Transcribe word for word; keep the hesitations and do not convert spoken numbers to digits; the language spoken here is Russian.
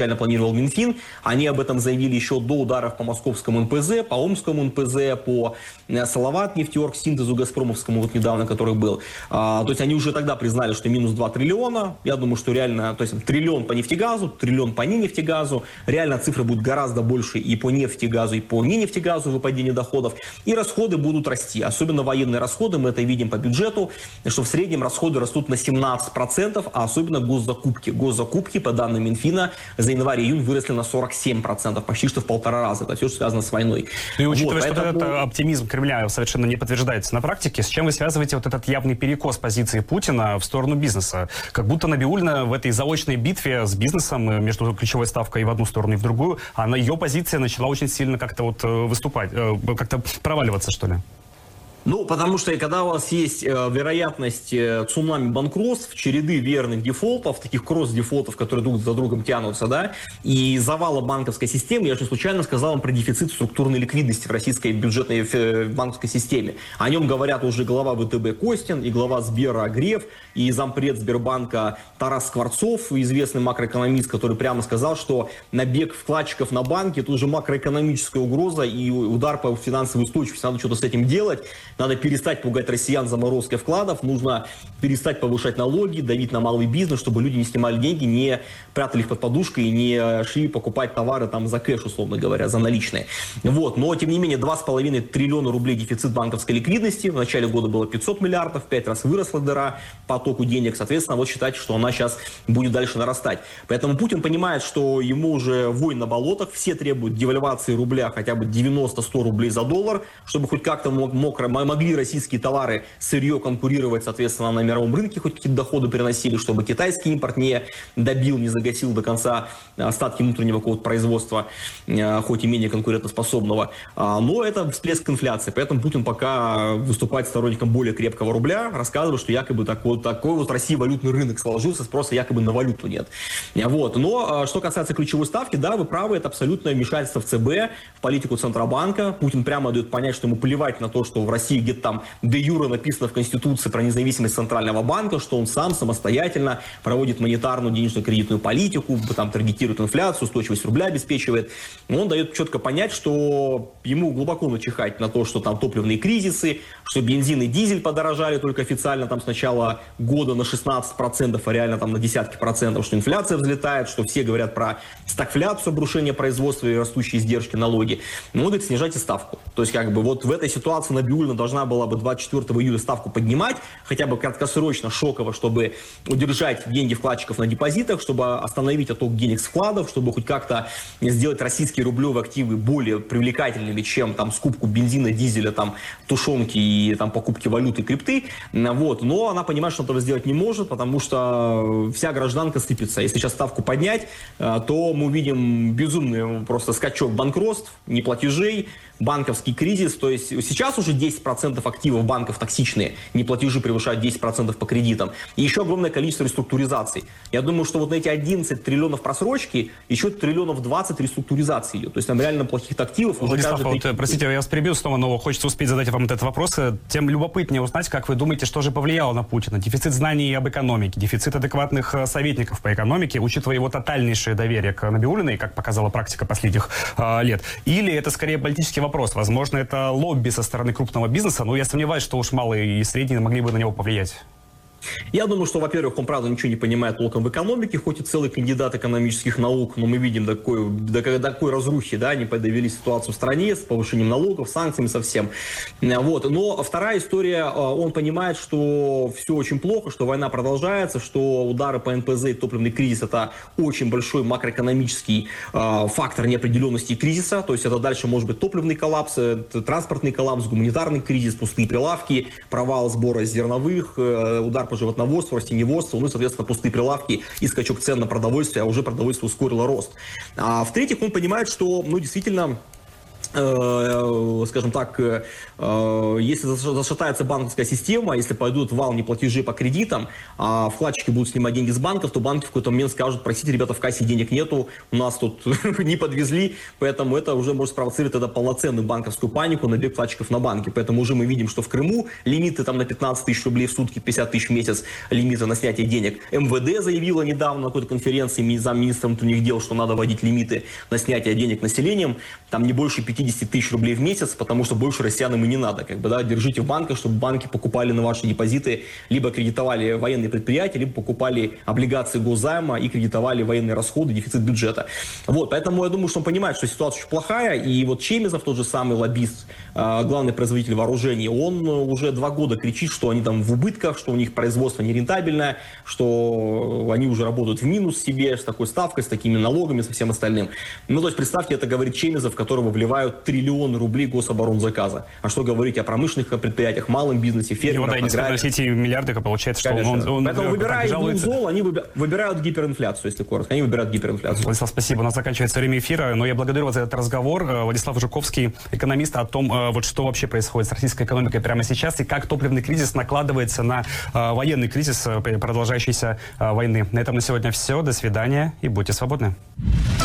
планировал Минфин. Они об этом заявили еще до ударов по московскому эн пэ зэ, по омскому эн пэ зэ, по Салават, нефтеорг, синтезу газпромовскому вот недавно, который был. А, то есть они уже тогда признали, что минус два триллиона. Я думаю, что реально, то есть триллион по нефтегазу, триллион по нефтегазу. Реально цифры будут гораздо больше и по нефтегазу, и по нефтегазу выпадение доходов. И расходы будут расти. Особенно военные расходы, мы это видим по бюджету, что в среднем расходы растут на семнадцать процентов, а особенно госзакупки. Госзакупки, по данным Минфина, за январь-июнь выросли на сорок семь процентов, почти что в полтора раза. Это все, что связано с войной. Ну и учитывая, вот, что поэтому... этот оптимизм Кремля совершенно не подтверждается на практике, с чем вы связываете вот этот явный перекос позиции Путина в сторону бизнеса? Как будто Набиуллина в этой заочной битве с бизнесом между ключевой ставкой в одну сторону и в другую, она, ее позиция начала очень сильно как-то вот выступать, как-то проваливаться, что ли? Ну, потому что когда у вас есть э, вероятность э, цунами банкротств, череды верных дефолтов, таких кросс-дефолтов, которые друг за другом тянутся, да, и завала банковской системы, я же не случайно сказал вам про дефицит структурной ликвидности в российской бюджетной э, банковской системе. О нем говорят уже глава вэ тэ бэ Костин, и глава Сбера Греф, и зампред Сбербанка Тарас Скворцов, известный макроэкономист, который прямо сказал, что набег вкладчиков на банки – это уже макроэкономическая угроза и удар по финансовой устойчивости. Надо что-то с этим делать. Надо перестать пугать россиян заморозкой вкладов, нужно перестать повышать налоги, давить на малый бизнес, чтобы люди не снимали деньги, не прятали их под подушкой и не шли покупать товары там за кэш, условно говоря, за наличные. Вот. Но, тем не менее, два с половиной триллиона рублей дефицит банковской ликвидности. В начале года было пятьсот миллиардов, пять раз выросла дыра по потоку денег. Соответственно, вот считайте, что она сейчас будет дальше нарастать. Поэтому Путин понимает, что ему уже войн на болотах, все требуют девальвации рубля хотя бы девяносто-сто рублей за доллар, чтобы хоть как-то мог, мог, могли российские товары, сырье конкурировать, соответственно, на мировом рынке, хоть какие-то доходы приносили, чтобы китайский импорт не добил, не загасил до конца остатки внутреннего какого-то производства, хоть и менее конкурентоспособного. Но это всплеск инфляции. Поэтому Путин пока выступает сторонником более крепкого рубля, рассказывает, что якобы такой, такой вот в России валютный рынок сложился, спроса якобы на валюту нет. Вот. Но что касается ключевой ставки, да, вы правы, это абсолютное вмешательство в цэ бэ, в политику Центробанка. Путин прямо дает понять, что ему плевать на то, что в России где-то там де юре написано в Конституции про независимость Центрального банка, что он сам самостоятельно проводит монетарную денежно-кредитную политику, там таргетирует инфляцию, устойчивость рубля обеспечивает. Он дает четко понять, что ему глубоко начихать на то, что там топливные кризисы, что бензин и дизель подорожали только официально там с начала года на шестнадцать процентов, а реально там на десятки процентов, что инфляция взлетает, что все говорят про стагфляцию, обрушение производства и растущие издержки, налоги. Ну, говорит, снижайте ставку. То есть, как бы, вот в этой ситуации Набиуллина должна была бы двадцать четвёртого июля ставку поднимать, хотя бы краткосрочно, шоково, чтобы удержать деньги вкладчиков на депозитах, чтобы остановить отток денег с вкладов, чтобы хоть как-то сделать российские рублевые активы более привлекательными, чем там скупку бензина, дизеля, там, тушенки и там покупки валюты, крипты. Вот. Но она понимает, что этого сделать не может, потому что вся гражданка сыпется. Если сейчас ставку поднять, то мы увидим безумный просто скачок банкротств, неплатежей, банковский кризис. То есть сейчас уже десять процентов активов банков токсичные, неплатежи превышают десять процентов по кредитам. И еще огромное количество реструктуризаций. Я думаю, что вот на эти одиннадцать триллионов просрочки еще триллионов двадцать реструктуризации идет. То есть там реально плохих активов. Уже Владислав, каждый... вот, простите, я вас перебил снова, но хочется успеть задать вам этот вопрос. Тем любопытнее узнать, как вы думаете, что же повлияло на Путина. Дефицит знаний об экономике, дефицит адекватных советников по экономике, учитывая его тотальнейшее доверие к Набиуллиной, как показала практика последних э, лет. Или это скорее политический вопрос. Возможно, это лобби со стороны крупного бизнеса, но я сомневаюсь, что уж малые и средние могли бы на него повлиять. Я думаю, что, во-первых, он, правда, ничего не понимает толком в экономике, хоть и целый кандидат экономических наук, но мы видим до такой, до такой разрухи, да, они довели ситуацию в стране с повышением налогов, санкциями совсем. Вот. Но вторая история, он понимает, что все очень плохо, что война продолжается, что удары по эн пэ зэ и топливный кризис – это очень большой макроэкономический э, фактор неопределенности и кризиса, то есть это дальше может быть топливный коллапс, транспортный коллапс, гуманитарный кризис, пустые прилавки, провал сбора зерновых, э, удар по животноводству, растениеводству, ну и, соответственно, пустые прилавки и скачок цен на продовольствие, а уже продовольствие ускорило рост. А в-третьих, он понимает, что, ну, действительно, скажем так, если зашатается банковская система, если пойдут вал неплатежей по кредитам, а вкладчики будут снимать деньги с банков, то банки в какой-то момент скажут: простите, ребята, в кассе денег нету, у нас тут не подвезли, поэтому это уже может спровоцировать тогда полноценную банковскую панику, набег вкладчиков на банки. Поэтому уже мы видим, что в Крыму лимиты там на пятнадцать тысяч рублей в сутки, пятьдесят тысяч в месяц лимиты на снятие денег. МВД заявила недавно на какой-то конференции замминистра внутренних дел, что надо вводить лимиты на снятие денег населением, там не больше пятидесяти тысяч рублей в месяц, потому что больше россиянам и не надо. Как бы, да, держите в банках, чтобы банки покупали на ваши депозиты, либо кредитовали военные предприятия, либо покупали облигации госзайма и кредитовали военные расходы, дефицит бюджета. Вот, поэтому я думаю, что он понимает, что ситуация очень плохая, и вот Чемезов, тот же самый лоббист, главный производитель вооружений, он уже два года кричит, что они там в убытках, что у них производство нерентабельное, что они уже работают в минус себе, с такой ставкой, с такими налогами, со всем остальным. Ну, то есть, представьте, это говорит Чемезов, которого вливают триллион рублей гособоронзаказа. А что говорить о промышленных предприятиях, малом бизнесе, фермерах, аграриях? Да, все эти миллиарды, получается, что он, он... Поэтому, выбирая двух зол, они выбирают гиперинфляцию, если коротко. Они выбирают гиперинфляцию. Владислав, спасибо. У нас заканчивается время эфира, но я благодарю вас за этот разговор. Владислав Жуковский, экономист, о том, вот что вообще происходит с российской экономикой прямо сейчас и как топливный кризис накладывается на военный кризис продолжающейся войны. На этом на сегодня все. До свидания и будьте свободны.